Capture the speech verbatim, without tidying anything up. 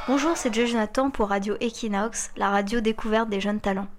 Bonjour, c'est Joe Jonathan pour Radio Equinox, la radio découverte des jeunes talents.